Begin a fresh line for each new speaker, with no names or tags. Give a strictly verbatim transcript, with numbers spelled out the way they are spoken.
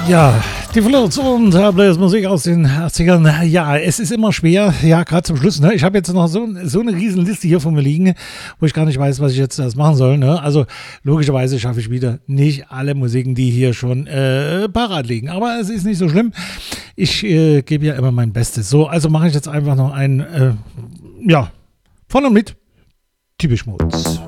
Ja, die Flirts und Blues-Musik aus den achtzigern. Ja, es ist immer schwer, ja, gerade zum Schluss. Ne? Ich habe jetzt noch so, so eine riesen Liste hier vor mir liegen, wo ich gar nicht weiß, was ich jetzt erst machen soll. Ne? Also logischerweise schaffe ich wieder nicht alle Musiken, die hier schon äh, parat liegen. Aber es ist nicht so schlimm. Ich äh, gebe ja immer mein Bestes. So, also mache ich jetzt einfach noch ein, äh, ja, von und mit Typisch Mods.